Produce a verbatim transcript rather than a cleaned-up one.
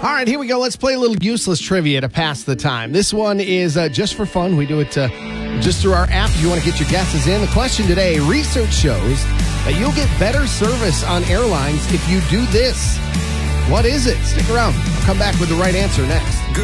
All right, here we go. Let's play a little useless trivia to pass the time. This one is uh, just for fun. We do it uh, just through our app if you want to get your guesses in. The question today, research shows that you'll get better service on airlines if you do this. What is it? Stick around. I'll come back with the right answer next.